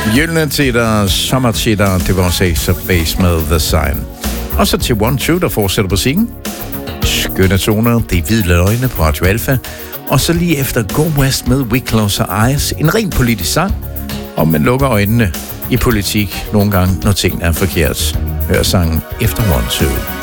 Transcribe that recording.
Gyldne sommertitter, det var Ace of Base med The Sign. Og så til 1-2, der fortsætter musikken. Skønne toner, det er hvide løgne på Radio Alpha. Og så lige efter Go West med We Close Our Eyes, en ren politisk sang, og man lukker øjnene i politik nogle gange, når tingene er forkert. Hør sangen efter 1-2.